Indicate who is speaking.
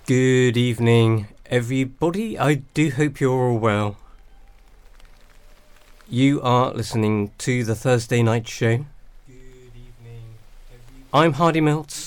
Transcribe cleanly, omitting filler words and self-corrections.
Speaker 1: Good evening, everybody. I do hope you're all well. You are listening to the Thursday Night Show. I'm Hardy Milt,